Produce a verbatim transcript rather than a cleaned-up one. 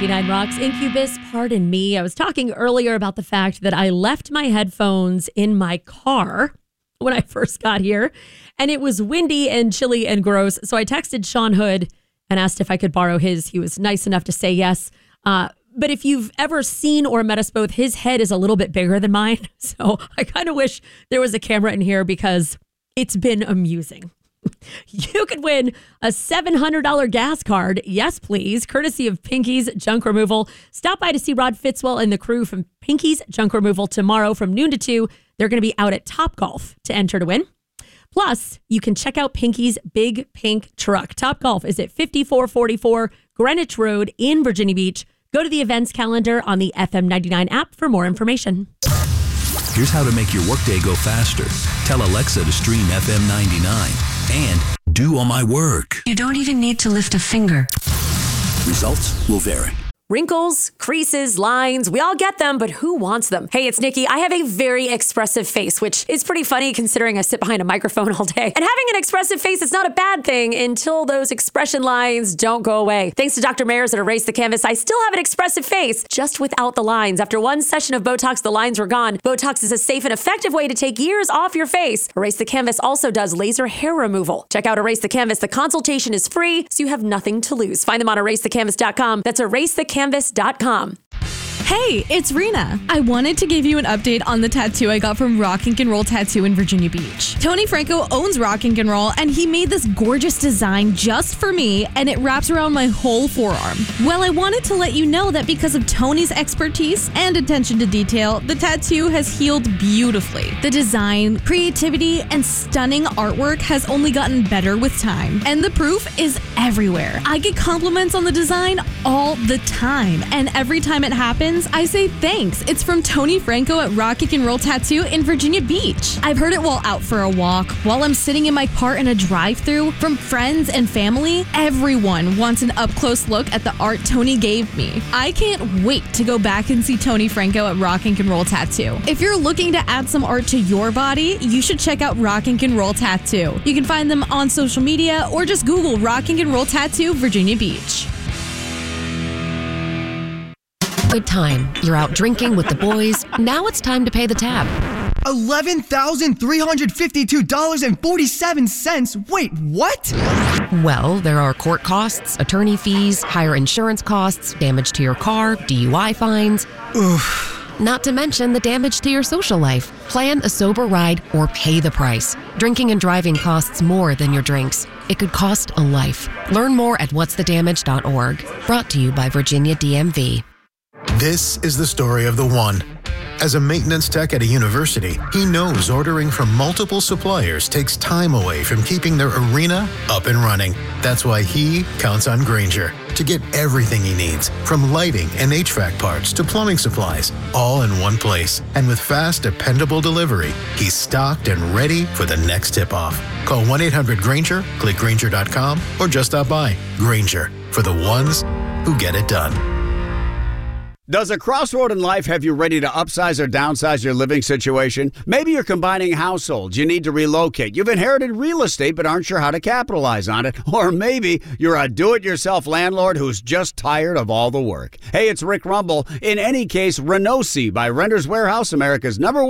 Nine Rocks, Incubus, pardon me. I was talking earlier about the fact that I left my headphones in my car when I first got here, and it was windy and chilly and gross. So I texted Sean Hood and asked if I could borrow his. He was nice enough to say yes. Uh, but if you've ever seen or met us both, his head is a little bit bigger than mine. So I kind of wish there was a camera in here because it's been amusing. You could win a seven hundred dollars gas card. Yes, please. Courtesy of Pinky's Junk Removal. Stop by to see Rod Fitzwell and the crew from Pinky's Junk Removal tomorrow from noon to two. They're going to be out at Topgolf to enter to win. Plus, you can check out Pinky's Big Pink Truck. Topgolf is at fifty-four forty-four Greenwich Road in Virginia Beach. Go to the events calendar on the F M ninety-nine app for more information. Here's how to make your workday go faster. Tell Alexa to stream F M ninety-nine and do all my work. You don't even need to lift a finger. Results will vary. Wrinkles, creases, lines, we all get them, but who wants them? Hey, it's Nikki. I have a very expressive face, which is pretty funny considering I sit behind a microphone all day. And having an expressive face is not a bad thing until those expression lines don't go away. Thanks to Doctor Mayers at Erase the Canvas, I still have an expressive face, just without the lines. After one session of Botox, the lines were gone. Botox is a safe and effective way to take years off your face. Erase the Canvas also does laser hair removal. Check out Erase the Canvas. The consultation is free, so you have nothing to lose. Find them on erase the canvas dot com. That's erase the canvas dot com. Hey, it's Rena. I wanted to give you an update on the tattoo I got from Rock and Roll Tattoo in Virginia Beach. Tony Franco owns Rock and Roll, and he made this gorgeous design just for me, and it wraps around my whole forearm. Well, I wanted to let you know that because of Tony's expertise and attention to detail, the tattoo has healed beautifully. The design, creativity, and stunning artwork has only gotten better with time, and the proof is everywhere. I get compliments on the design all the time, and every time it happens, I say thanks. It's from Tony Franco at Rock and Roll Tattoo in Virginia Beach. I've heard it while out for a walk, while I'm sitting in my car in a drive-thru, from friends and family. Everyone wants an up-close look at the art Tony gave me. I can't wait to go back and see Tony Franco at Rock and Roll Tattoo. If you're looking to add some art to your body, you should check out Rock and Roll Tattoo. You can find them on social media or just Google Rock and Roll Tattoo Virginia Beach. Good time. You're out drinking with the boys. Now it's time to pay the tab. eleven thousand three hundred fifty-two dollars and forty-seven cents. Wait, what? Well, there are court costs, attorney fees, higher insurance costs, damage to your car, D U I fines. Oof. Not to mention the damage to your social life. Plan a sober ride or pay the price. Drinking and driving costs more than your drinks. It could cost a life. Learn more at what's the damage dot org. Brought to you by Virginia D M V. This is the story of the one. As a maintenance tech at a university, he knows ordering from multiple suppliers takes time away from keeping their arena up and running. That's why he counts on Grainger to get everything he needs, from lighting and H V A C parts to plumbing supplies, all in one place. And with fast, dependable delivery, he's stocked and ready for the next tip-off. Call one eight hundred Grainger, click Grainger dot com, or just stop by. Grainger, for the ones who get it done. Does a crossroad in life have you ready to upsize or downsize your living situation? Maybe you're combining households. You need to relocate. You've inherited real estate but aren't sure how to capitalize on it. Or maybe you're a do-it-yourself landlord who's just tired of all the work. Hey, it's Rick Rumble. In any case, Renosi by Renters Warehouse, America's number one